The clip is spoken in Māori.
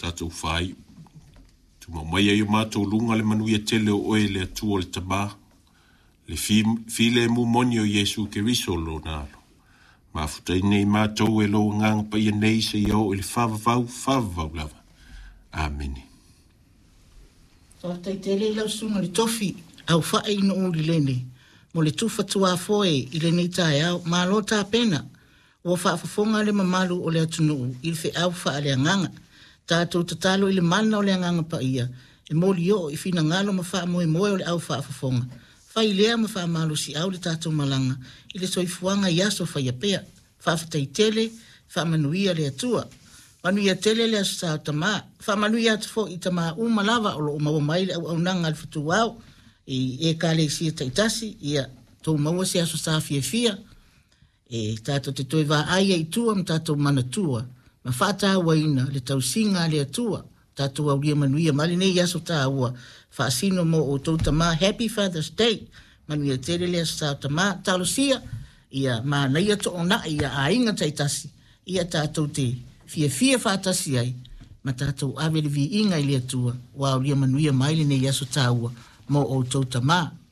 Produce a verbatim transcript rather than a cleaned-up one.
tātou whai. Tu mau mai ai o mātou lunga le manuia tele o oe le atua le tamā. Le file mu moni o Yesu Keriso lo nalo. Ma futai nei mātou e lo ngang pa ia nei se iau e le whavavau, whavavau lava. Amen. O tai tele lau sunga le tofi au whae ino uri lene. Mo le tufa tua foe i le nei tae au, ma lo ta pena. Ua whaafafonga le mamalu o le atunuu, i le whi au wha le anganga. Tātou tatalo i le mana o le anganga pa ia. E moli o i fina ngalo ma wha moe moe o le au whaafafonga. Whai lea ma wha malu si au le tātou malanga. I le soifuanga i aso whai apea. Whaafatai tele, wha manuia le atua. Manuia tele le aso tāo tamā. Wha manuia atu fo i tamā umalawa o lo umawa mai le au au nanga al fitu au. I e ka le sia taitasi, ia tō maua se aso sa fia fia. E tātou te toi wā aia i tua ma tātou mana tua. Ma whātā waina le tau singa le atua. Tātou au lia manuia mali nei aso tā ua. Whaasino mo o tau tamā. Happy Father's Day. Manuia tere le aso tā tamā. Tālo sia. Ia mā na ia to ona ia a inga taitasi. Ia tātou te fia fia whātasi ai. Ma tātou avele vi inga i le atua. Wa au lia manuia maile nei aso tā ua. Mo o tau tamā.